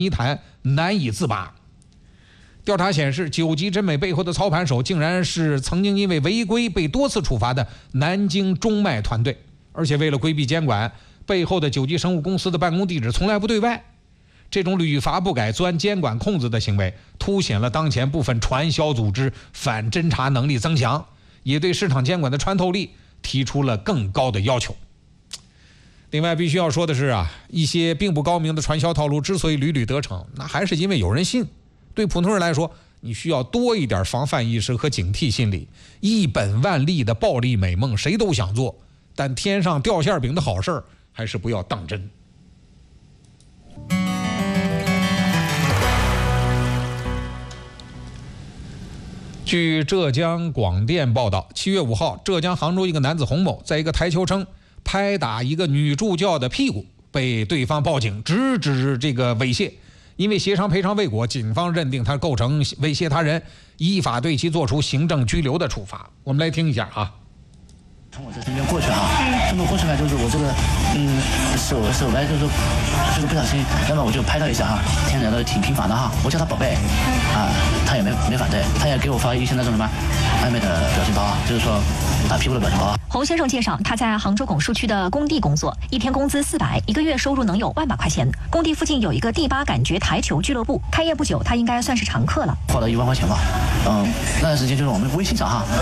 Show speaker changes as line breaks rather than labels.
泥潭难以自拔。调查显示，9级真美背后的操盘手竟然是曾经因为违规被多次处罚的南京中脉团队，而且为了规避监管，背后的9级生物公司的办公地址从来不对外。这种屡罚不改、钻监管空子的行为，凸显了当前部分传销组织反侦查能力增强，也对市场监管的穿透力提出了更高的要求。另外必须要说的是啊，一些并不高明的传销套路之所以屡屡得逞，那还是因为有人信。对普通人来说，你需要多一点防范意识和警惕心理。一本万利的暴利美梦谁都想做，但天上掉馅饼的好事还是不要当真。据浙江广电报道，7月5号，浙江杭州一个男子洪某在一个台球城拍打一个女助教的屁股，被对方报警直指这个猥亵。因为协商赔偿未果，警方认定他构成猥亵他人，依法对其作出行政拘留的处罚。我们来听一下啊。
从我这身边过去哈，这么过去呢，就是我这个手来就是不小心，要么我就拍他一下哈，天然的挺频繁的哈，我叫他宝贝啊，他也没反对，他也给我发一些那种什么暧昧的表情包，就是说打屁股的表情包。
洪先生介绍，他在杭州拱墅区的工地工作，一天工资400，一个月收入能有1万把块钱。工地附近有一个第8感觉台球俱乐部，开业不久，他应该算是常客了。
花了1万块钱吧，那段时间就是我们微信上哈。